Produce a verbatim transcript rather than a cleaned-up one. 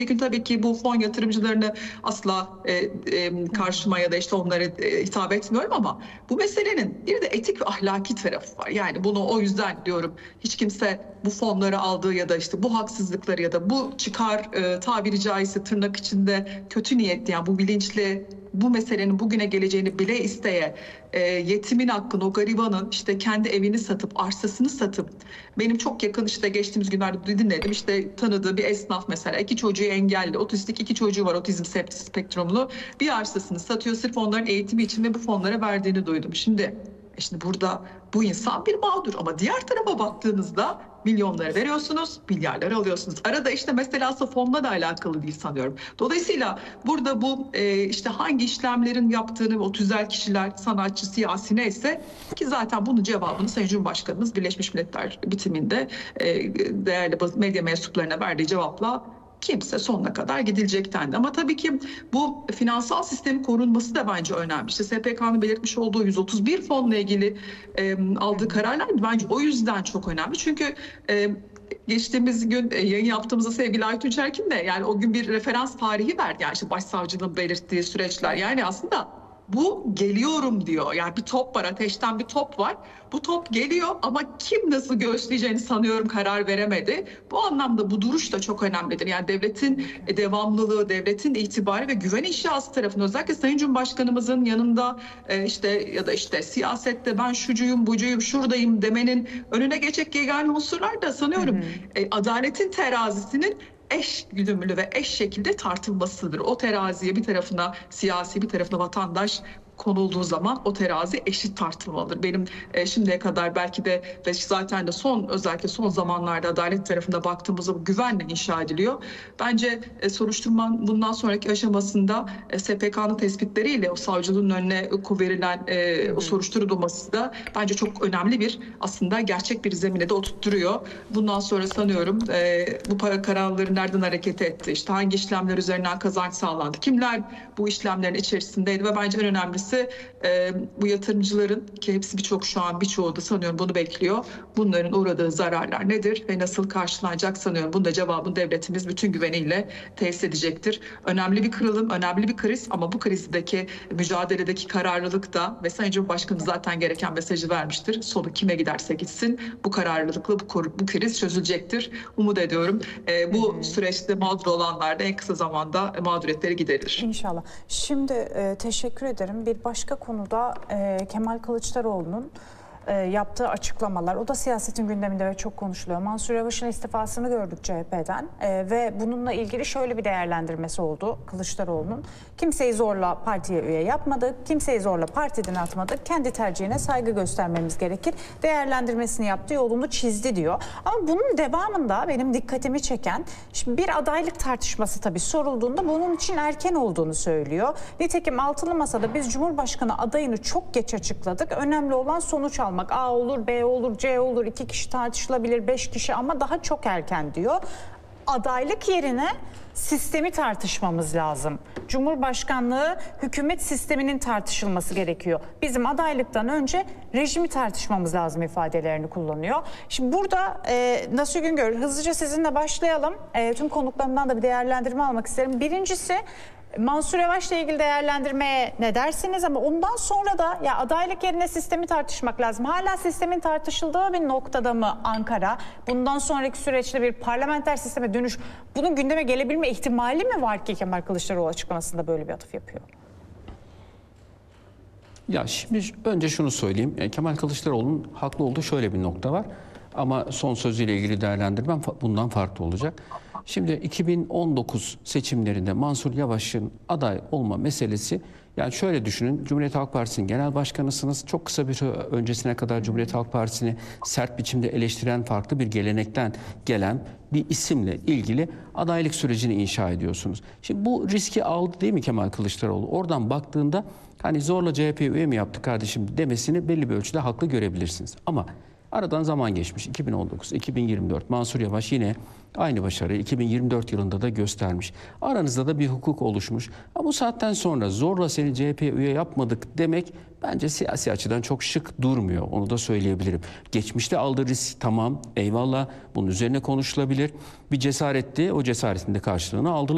gün tabii ki bu fon yatırımcılarını asla e, e, karşıma ya da işte onlara e, hitap etmiyorum ama bu meselenin bir de etik ve ahlaki tarafı var. Yani bunu o yüzden diyorum, hiç kimse bu fonları aldığı ya da işte bu haksızlıkları ya da bu çıkar e, tabiri caizse tırnak içinde kötü niyetli, yani bu bilinçli, bu meselenin bugüne geleceğini bile isteye e, yetimin hakkını, o garibanın işte kendi evini satıp arsasını satıp, benim çok yakın işte geçtiğimiz günlerde dinledim, işte tanıdığı bir esnaf mesela iki çocuğu engelli, otistik iki çocuğu var, otizm spektrumlu, bir arsasını satıyor sırf onların eğitimi için ve bu fonlara verdiğini duydum. Şimdi Şimdi burada bu insan bir mağdur ama diğer tarafa baktığınızda milyonları veriyorsunuz, milyarları alıyorsunuz. Arada işte mesela aslında fonla da alakalı değil sanıyorum. Dolayısıyla burada bu e, işte hangi işlemlerin yaptığını, o tüzel kişiler, sanatçı, siyasi neyse, ki zaten bunun cevabını Sayın Cumhurbaşkanımız Birleşmiş Milletler bitiminde e, değerli medya mensuplarına verdiği cevapla kimse sonuna kadar gidilecekten de. Ama tabii ki bu finansal sistemin korunması da bence önemli. İşte S P K'nın belirtmiş olduğu yüz otuz bir fonla ilgili e, aldığı kararlar bence o yüzden çok önemli. Çünkü e, geçtiğimiz gün e, yayın yaptığımızda sevgili Aytunç Erkin de yani o gün bir referans tarihi verdi. Yani işte başsavcının belirttiği süreçler. Yani aslında bu geliyorum diyor. Yani bir top var, ateşten bir top var. Bu top geliyor ama kim nasıl göğüsleyeceğini sanıyorum karar veremedi. Bu anlamda bu duruş da çok önemlidir. Yani devletin devamlılığı, devletin itibarı ve güven inşası tarafında özellikle Sayın Cumhurbaşkanımızın yanında e, işte ya da işte siyasette ben şucuyum, bucuyum, şuradayım demenin önüne geçecek yegane unsurlar da sanıyorum hı hı. E, adaletin terazisinin eş güdümlü ve eş şekilde tartılmasıdır. O teraziye bir tarafına siyasi, bir tarafına vatandaş konulduğu zaman o terazi eşit tartılmalıdır. Benim e, şimdiye kadar belki de ve zaten de son özellikle son zamanlarda adalet tarafında baktığımızda bu güvenle inşa ediliyor. Bence e, soruşturmanın bundan sonraki aşamasında e, S P K'nın tespitleriyle o savcılığın önüne verilen e, o soruşturulması da bence çok önemli bir, aslında gerçek bir zemine de oturtturuyor. Bundan sonra sanıyorum e, bu para kararları nereden hareket etti? İşte hangi işlemler üzerinden kazanç sağlandı? Kimler bu işlemlerin içerisindeydi? Ve bence en önemlisi e, bu yatırımcıların, ki hepsi birçok şu an birçoğu da sanıyorum bunu bekliyor. Bunların uğradığı zararlar nedir ve nasıl karşılanacak sanıyorum. Bunun da cevabını devletimiz bütün güveniyle tesis edecektir. Önemli bir kırılım, önemli bir kriz ama bu krizdeki mücadeledeki kararlılık da ve Sayın Cumhurbaşkanı zaten gereken mesajı vermiştir. Sonu kime giderse gitsin bu kararlılıkla bu, bu kriz çözülecektir. Umut ediyorum e, bu hmm. süreçte mağdur olanlar da en kısa zamanda mağduriyetleri giderilir. İnşallah. Şimdi e, teşekkür ederim. Bir başka konuda e, Kemal Kılıçdaroğlu'nun e, yaptığı açıklamalar, o da siyasetin gündeminde ve çok konuşuluyor. Mansur Yavaş'ın istifasını gördük C H P'den e, ve bununla ilgili şöyle bir değerlendirmesi oldu Kılıçdaroğlu'nun. Kimseyi zorla partiye üye yapmadık, kimseyi zorla partiden atmadık, kendi tercihine saygı göstermemiz gerekir. Değerlendirmesini yaptı, yolunu çizdi diyor. Ama bunun devamında benim dikkatimi çeken, şimdi bir adaylık tartışması tabii sorulduğunda bunun için erken olduğunu söylüyor. Nitekim Altılı Masa'da biz Cumhurbaşkanı adayını çok geç açıkladık. Önemli olan sonuç almak. A olur, B olur, C olur, iki kişi tartışılabilir, beş kişi ama daha çok erken diyor. Adaylık yerine sistemi tartışmamız lazım. Cumhurbaşkanlığı, hükümet sisteminin tartışılması gerekiyor. Bizim adaylıktan önce rejimi tartışmamız lazım ifadelerini kullanıyor. Şimdi burada e, Nasuh Güngör, hızlıca sizinle başlayalım. E, tüm konuklarımdan da bir değerlendirme almak isterim. Birincisi, Mansur Yavaş'la ilgili değerlendirmeye ne dersiniz? Ama ondan sonra da ya adaylık yerine sistemi tartışmak lazım. Hala sistemin tartışıldığı bir noktada mı Ankara? Bundan sonraki süreçte bir parlamenter sisteme dönüş, bunun gündeme gelebilme ihtimali mi var ki Kemal Kılıçdaroğlu açıklamasında böyle bir atıf yapıyor? Ya şimdi önce şunu söyleyeyim. Kemal Kılıçdaroğlu'nun haklı olduğu şöyle bir nokta var. Ama son sözüyle ilgili değerlendirmem bundan farklı olacak. Şimdi iki bin on dokuz seçimlerinde Mansur Yavaş'ın aday olma meselesi, yani şöyle düşünün, Cumhuriyet Halk Partisi'nin genel başkanısınız. Çok kısa bir süre öncesine kadar Cumhuriyet Halk Partisi'ni sert biçimde eleştiren, farklı bir gelenekten gelen bir isimle ilgili adaylık sürecini inşa ediyorsunuz. Şimdi bu riski aldı değil mi Kemal Kılıçdaroğlu? Oradan baktığında hani zorla C H P'ye üye mi yaptı kardeşim demesini belli bir ölçüde haklı görebilirsiniz. Ama aradan zaman geçmiş. iki bin on dokuz, iki bin yirmi dört. Mansur Yavaş yine aynı başarıyı iki bin yirmi dört yılında da göstermiş. Aranızda da bir hukuk oluşmuş. Ama bu saatten sonra zorla seni C H P'ye üye yapmadık demek bence siyasi açıdan çok şık durmuyor. Onu da söyleyebilirim. Geçmişte aldığı risk tamam, eyvallah, bunun üzerine konuşulabilir. Bir cesaretti, o cesaretin de karşılığını aldılar.